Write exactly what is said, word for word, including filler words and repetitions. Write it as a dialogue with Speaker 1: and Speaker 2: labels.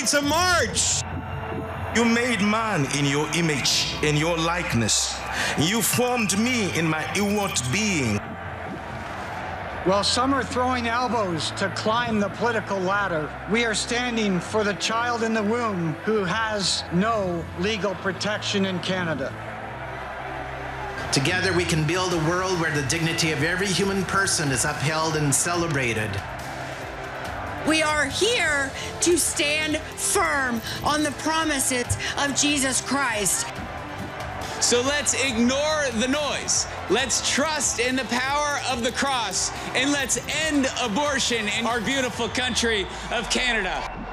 Speaker 1: It's a march. You made man in your image, in your likeness. You formed me in my inward being.
Speaker 2: While some are throwing elbows to climb the political ladder, we are standing for the child in the womb who has no legal protection in Canada.
Speaker 3: Together we can build a world where the dignity of every human person is upheld and celebrated.
Speaker 4: We are here to stand firm on the promises of Jesus Christ.
Speaker 5: So let's ignore the noise. Let's trust in the power of the cross, and let's end abortion in our beautiful country of Canada.